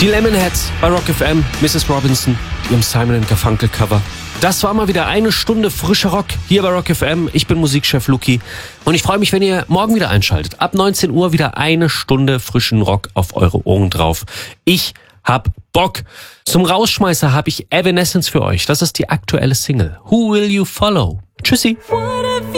Die Lemonheads bei Rock FM, Mrs. Robinson, ihrem Simon & Garfunkel Cover. Das war mal wieder eine Stunde frischer Rock hier bei Rock FM. Ich bin Musikchef Luki und ich freue mich, wenn ihr morgen wieder einschaltet. Ab 19 Uhr wieder eine Stunde frischen Rock auf eure Ohren drauf. Ich hab Bock. Zum Rausschmeißer habe ich Evanescence für euch. Das ist die aktuelle Single. Who Will You Follow? Tschüssi.